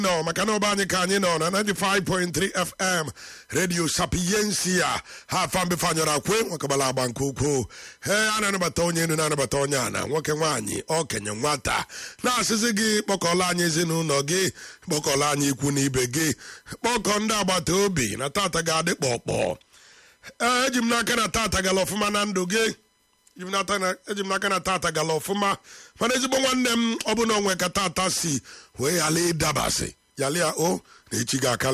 no makana obanye kanye no na 95.3 FM Radio Sapiencia ha fambe fanyora kwe wakabala abankuku he ana nabata onye nu na nabata onye ana nwoke nwanyi okenye nwata na asịsị gị kpọkọla anyị ezinụlọ gị kpọkọla anyị ikwu na ibe gị kpọkọ ndị agbata obi na tata ga-adị kpọkpọ eji m n'aka na tata gala ọfụma na ndụ gị eji m n'aka na tata gala ọfụma mana ezigbo nwanne m ọ bụ na onwe ka tata si wee ghara ịdabasị yalịa o na echi ga-aka